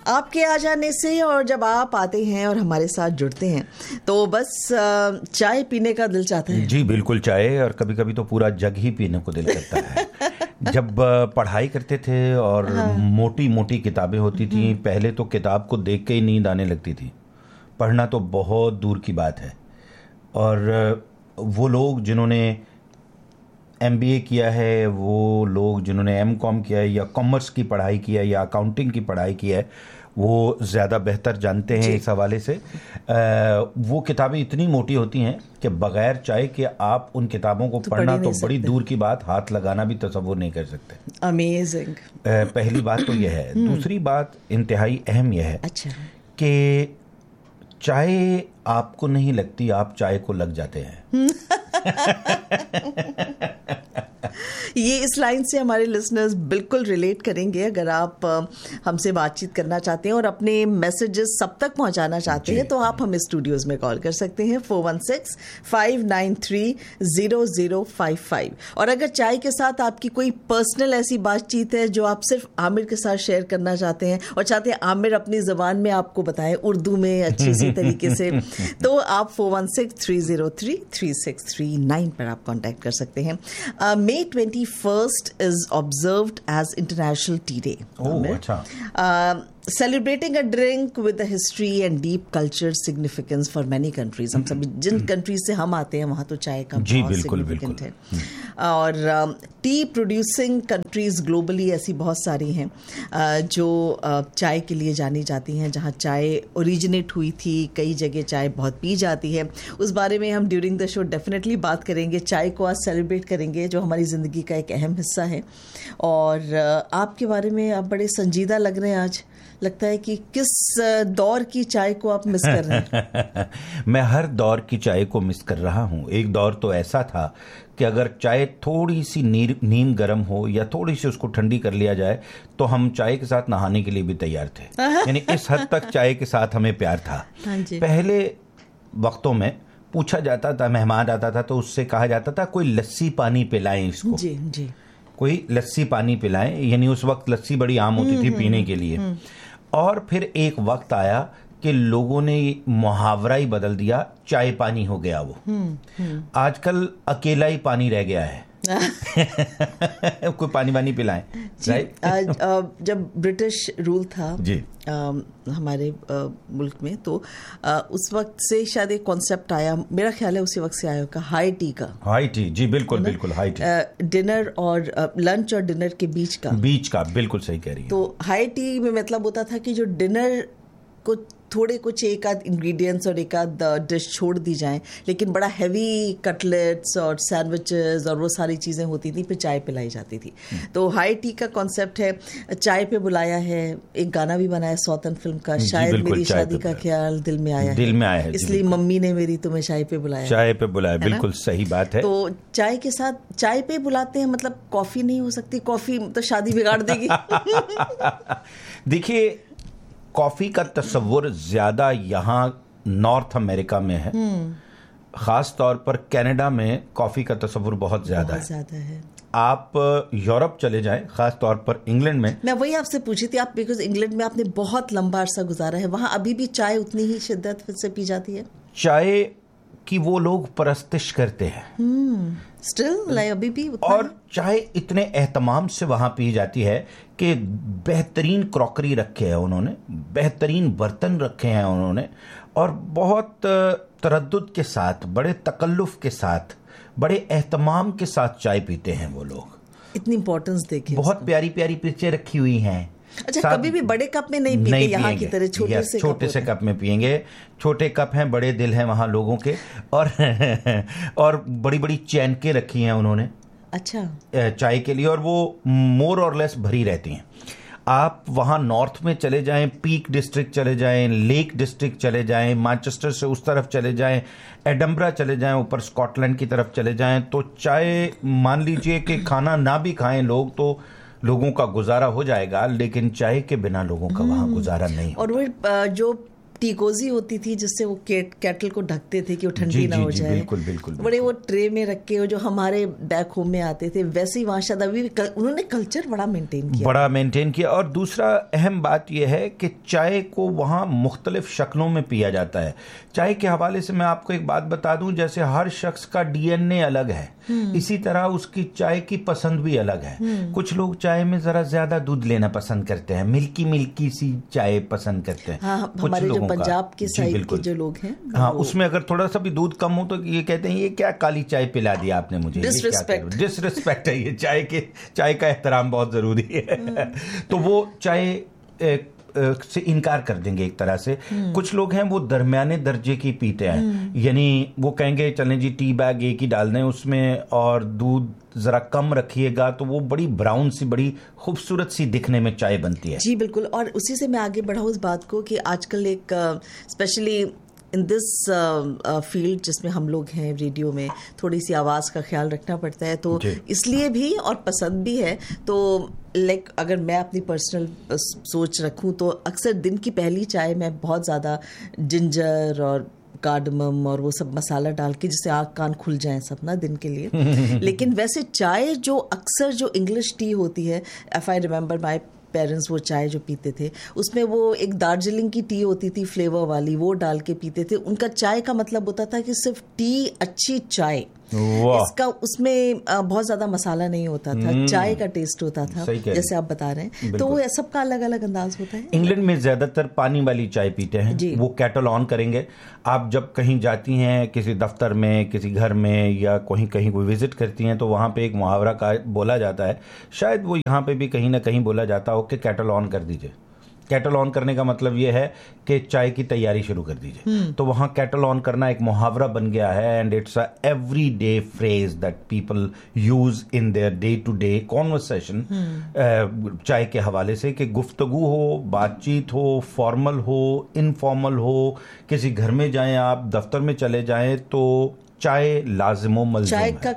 आपके आ जाने से और जब आप आते हैं और हमारे साथ जुड़ते हैं तो बस चाय पीने का दिल चाहता है। जी बिल्कुल, चाय, और कभी कभी तो पूरा जग ही पीने को दिल करता है। जब पढ़ाई करते थे और मोटी मोटी किताबें होती थी, पहले तो किताब को देख के ही नींद आने लगती थी, पढ़ना तो बहुत दूर की बात है। और वो लोग जिन्होंने MBA किया है, वो लोग जिन्होंने M.Com किया है या कॉमर्स की पढ़ाई किया है या अकाउंटिंग की पढ़ाई की है, वो ज़्यादा बेहतर जानते हैं इस हवाले से। वो किताबें इतनी मोटी होती हैं कि बगैर चाय के आप उन किताबों को पढ़ना तो बड़ी दूर की बात, हाथ लगाना भी तसव्वुर नहीं कर सकते। अमेजिंग। पहली बात तो यह है। दूसरी बात इंतहाई अहम यह है कि चाय आपको नहीं लगती, आप चाय को लग जाते हैं। ये इस लाइन से हमारे लिसनर्स बिल्कुल रिलेट करेंगे। अगर आप हमसे बातचीत करना चाहते हैं और अपने मैसेजेस सब तक पहुंचाना चाहते हैं तो आप हमें स्टूडियोज में कॉल कर सकते हैं 416-593-0055। और अगर चाय के साथ आपकी कोई पर्सनल ऐसी बातचीत है जो आप सिर्फ आमिर के साथ शेयर करना चाहते हैं और चाहते हैं आमिर अपनी ज़बान में आपको बताएं, उर्दू में अच्छी सी तरीके से, तो आप 416-303-3639 पर आप कॉन्टैक्ट कर सकते हैं। May 21st is observed as International Tea Day. अच्छा। Celebrating a drink with a history and deep culture significance for many countries. हम सभी जिन कंट्रीज से हम आते हैं वहाँ तो चाय का बहुत सिग्निफिकेंट है। और टी प्रोड्यूसिंग कंट्रीज ग्लोबली ऐसी बहुत सारी हैं जो चाय के लिए जानी जाती हैं, जहाँ चाय ओरिजिनेट हुई थी। कई जगह चाय बहुत पी जाती है। उस बारे में हम ड्यूरिंग द शो डेफिनेटली बात करेंगे। चाय को आज सेलिब्रेट करेंगे जो हमारी ज़िंदगी का एक अहम हिस्सा है। और आपके बारे में आप बड़े संजीदा लग रहे हैं आज। लगता है कि किस दौर की चाय को आप मिस कर रहे हैं? मैं हर दौर की चाय को मिस कर रहा हूँ। एक दौर तो ऐसा था कि अगर चाय थोड़ी सी नीम गर्म हो या थोड़ी सी उसको ठंडी कर लिया जाए तो हम चाय के साथ नहाने के लिए भी तैयार थे। यानी इस हद तक चाय के साथ हमें प्यार था। पहले वक्तों में पूछा जाता था, मेहमान आता था तो उससे कहा जाता था कोई लस्सी पानी पिलाएं इसको। जी जी, कोई लस्सी पानी पिलाएं। यानी उस वक्त लस्सी बड़ी आम होती थी पीने के लिए। और फिर एक वक्त आया कि लोगों ने मुहावरा ही बदल दिया, चाय पानी हो गया वो। आजकल अकेला ही पानी रह गया है। कोई पानी वानी पिलाएं, राइट? जब ब्रिटिश रूल था जी हमारे मुल्क में तो उस वक्त से शायद एक कॉन्सेप्ट आया, मेरा ख्याल है उसी वक्त से आया होगा, हाई टी का। हाई टी, जी बिल्कुल बिल्कुल, हाई टी। डिनर और लंच और डिनर के बीच का बिल्कुल सही कह रही है। तो हाई टी में मतलब होता था कि जो डिनर को थोड़े कुछ एक आध इंग्रेडिएंट्स और एक आध डिश छोड़ दी जाएं, लेकिन बड़ा हैवी कटलेट्स और सैंडविचेस और वो सारी चीज़ें होती थी, फिर चाय पिलाई जाती थी। तो हाई टी का कॉन्सेप्ट है, चाय पे बुलाया है। एक गाना भी बनाया सौतन फिल्म का, शायद मेरी शादी का ख्याल दिल में आया है, इसलिए मम्मी ने मेरी तुम्हें चाय पे बुलाया। बिल्कुल सही बात है। तो चाय के साथ चाय पे बुलाते हैं, मतलब कॉफ़ी नहीं हो सकती? कॉफ़ी तो शादी बिगाड़ देगी। देखिए, कॉफी का तस्वुर ज्यादा यहाँ नॉर्थ अमेरिका में है। खास तौर पर कनाडा में कॉफी का तस्वुर बहुत ज्यादा है। आप यूरोप चले जाएं, खास तौर पर इंग्लैंड में। मैं वही आपसे पूछी थी, आप बिकॉज इंग्लैंड में आपने बहुत लंबा अरसा गुजारा है, वहां अभी भी चाय उतनी ही शिद्दत से पी जाती है? चाय की वो लोग परस्तिश करते हैं स्टिल, अभी भी उतना। और चाय इतने एहतमाम से वहां पी जाती है कि बेहतरीन क्रॉकरी रखे हैं उन्होंने, बेहतरीन बर्तन रखे हैं उन्होंने, और बहुत तरद्दुद के साथ, बड़े तकल्लुफ के साथ, बड़े एहतमाम के साथ चाय पीते हैं वो लोग। इतनी इंपॉर्टेंस देके बहुत प्यारी प्यारी पिक्चर रखी हुई हैं। अच्छा, कभी भी बड़े कप में नहीं पीते यहाँ की तरह? छोटे से कप में पिएंगे। छोटे कप हैं, बड़े दिल हैं वहाँ लोगों के। और बड़ी बड़ी चैनकें रखी हैं उन्होंने अच्छा चाय के लिए, और वो मोर और लेस भरी रहती हैं। आप वहाँ नॉर्थ में चले जाएं, पीक डिस्ट्रिक्ट चले जाएं, लेक डिस्ट्रिक्ट चले जाएं, मैनचेस्टर से उस तरफ चले जाएं, एडम्बरा चले जाएं, ऊपर स्कॉटलैंड की तरफ चले जाएं, तो चाय, मान लीजिए कि खाना ना भी खाएं लोग तो लोगों का गुजारा हो जाएगा, लेकिन चाय के बिना लोगों का वहाँ गुजारा नहीं। और वो जो टीकोजी होती थी जिससे वो कैटल को ढकते थे कि वो ठंडी ना हो जाए। बिल्कुल बिल्कुल। बड़े वो ट्रे में रख के जो हमारे बैक होम में आते थे, वैसे ही वहाँ शायद अभी उन्होंने कल्चर बड़ा मेंटेन किया। और दूसरा अहम बात यह है कि चाय को वहाँ मुख्तलिफ शक्लों में पिया जाता है। चाय के हवाले से मैं आपको एक बात बता दूं, जैसे हर शख्स का डीएनए अलग है, इसी तरह उसकी चाय की पसंद भी अलग है। कुछ लोग चाय में जरा ज्यादा दूध लेना पसंद करते हैं, मिल्की सी चाय पसंद करते हैं। हाँ, हमारे जो पंजाब के साइड के जो लोग हैं, हाँ, उसमें अगर थोड़ा सा भी दूध कम हो तो ये कहते हैं ये क्या काली चाय पिला दी आपने मुझे, डिसरिस्पेक्ट है। ये चाय का एहतराम बहुत जरूरी है। तो वो चाय से इनकार कर देंगे एक तरह से। कुछ लोग हैं वो दरमियाने दर्जे की पीते हैं, यानी वो कहेंगे चलें जी टी बैग एक ही डाल दें उसमें और दूध जरा कम रखिएगा, तो वो बड़ी ब्राउन सी, बड़ी खूबसूरत सी दिखने में चाय बनती है। जी बिल्कुल। और उसी से मैं आगे बढ़ाऊं इस बात को कि आजकल एक स्पेशली इन दिस फील्ड जिसमें हम लोग हैं, रेडियो में थोड़ी सी आवाज़ का ख्याल रखना पड़ता है, तो इसलिए भी और पसंद भी है। तो लाइक अगर मैं अपनी पर्सनल सोच रखूं तो अक्सर दिन की पहली चाय में बहुत ज़्यादा जिंजर और कार्डमम और वो सब मसाला डाल के जिससे आँख कान खुल जाएं सब ना दिन के लिए। लेकिन वैसे चाय जो अक्सर जो इंग्लिश टी होती है, if I remember my parents वो चाय जो पीते थे उसमें वो एक दार्जिलिंग की टी होती थी फ्लेवर वाली, वो डाल के पीते थे। उनका चाय का मतलब होता था कि सिर्फ टी, अच्छी चाय, इसका उसमें बहुत ज्यादा मसाला नहीं होता था, चाय का टेस्ट होता था, जैसे आप बता रहे हैं। तो वो सबका अलग अलग अंदाज होता है। इंग्लैंड में ज्यादातर पानी वाली चाय पीते हैं, वो केटल ऑन करेंगे। आप जब कहीं जाती हैं किसी दफ्तर में, किसी घर में, या कहीं कोई विजिट करती हैं, तो वहां पे एक मुहावरा का बोला जाता है, शायद वो यहाँ पे भी कहीं ना कहीं बोला जाता हो कि केटल ऑन कर दीजिए। केटल ऑन करने का मतलब यह है कि चाय की तैयारी शुरू कर दीजिए। तो वहां केटल ऑन करना एक मुहावरा बन गया है, and it's a everyday phrase that people use in their day to day conversation चाय के हवाले से, कि गुफ्तगू हो, बातचीत हो, फॉर्मल हो, इनफॉर्मल हो, किसी घर में जाएं आप, दफ्तर में चले जाएं, तो चाय लाजिमो मलज़ूम है। चाय का